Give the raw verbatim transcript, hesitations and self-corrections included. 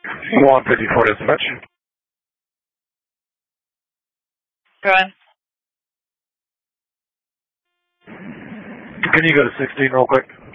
one fifty-four dispatch. Go ahead. Can you go to sixteen real quick?